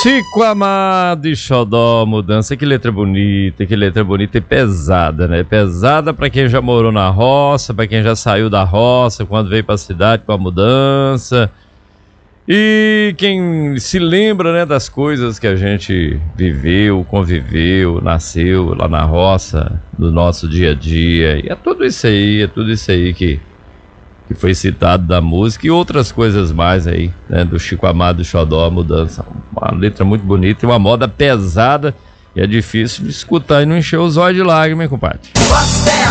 Chico Amado e Xodó, Mudança. Que letra bonita e pesada, né? Pesada pra quem já morou na roça, pra quem já saiu da roça, quando veio pra cidade com a mudança. E quem se lembra, né, das coisas que a gente viveu, conviveu, nasceu lá na roça, do nosso dia a dia. E é tudo isso aí que foi citado da música e outras coisas mais aí, né, do Chico Amado e Xodó, Mudança. Uma letra muito bonita e uma moda pesada, e é difícil de escutar e não encher os olhos de lágrimas, hein, compadre?